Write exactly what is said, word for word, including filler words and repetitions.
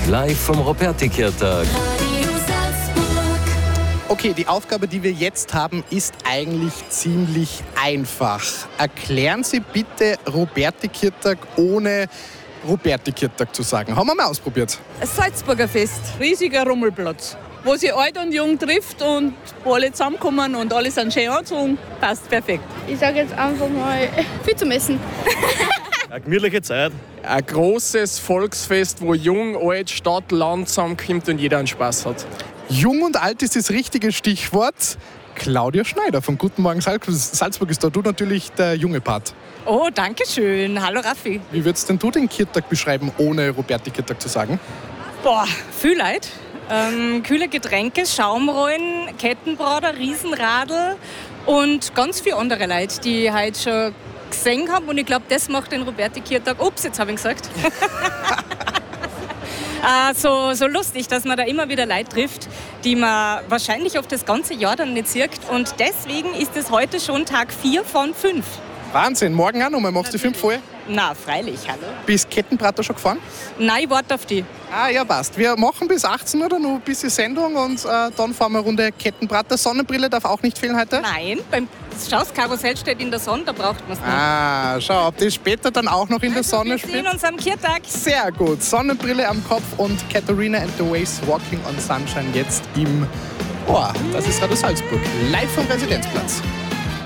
live vom Rupertikiertag. Okay, die Aufgabe, die wir jetzt haben, ist eigentlich ziemlich einfach. Erklären Sie bitte Rupertikiertag ohne Rupertikiertag zu sagen. Haben wir mal ausprobiert. Das Salzburger Fest. Riesiger Rummelplatz, wo sich alt und jung trifft und wo alle zusammenkommen und alle sind schön angezogen. Passt perfekt. Ich sage jetzt einfach mal viel zum Essen. Eine gemütliche Zeit. Ein großes Volksfest, wo Jung, Alt, Stadt, Land zusammenkommt und jeder einen Spaß hat. Jung und alt ist das richtige Stichwort. Claudia Schneider von Guten Morgen Salzburg ist da. Du natürlich der junge Part. Oh, danke schön. Hallo Raffi. Wie würdest denn du den Kirtag beschreiben, ohne Rupertikiertag zu sagen? Boah, viel Leid. Ähm, kühle Getränke, Schaumrollen, Kettenbrader, Riesenradl und ganz viele andere Leute, die ich heute schon gesehen habe. Und ich glaube, das macht den Rupertikiertag. Ups, jetzt habe ich ihn gesagt. äh, so, so lustig, dass man da immer wieder Leute trifft, die man wahrscheinlich auf das ganze Jahr dann nicht sieht. Und deswegen ist es heute schon Tag vier von fünf. Wahnsinn, morgen auch nochmal. Machst du die fünf voll? Na, freilich, hallo. Bist Kettenbrater schon gefahren? Nein, ich warte auf die. Ah ja, passt. Wir machen bis achtzehn Uhr noch ein bisschen Sendung und äh, dann fahren wir eine Runde Kettenbrater. Sonnenbrille darf auch nicht fehlen heute? Nein, beim Schaus Karussell steht in der Sonne, da braucht man es nicht. Ah, schau, ob das später dann auch noch in der Also, Sonne wir spielt. sehen uns am Kirtag. Sehr gut. Sonnenbrille am Kopf und Katharina and the Waves Walking on Sunshine jetzt im Ohr. Das ist Radio Salzburg, live vom Residenzplatz.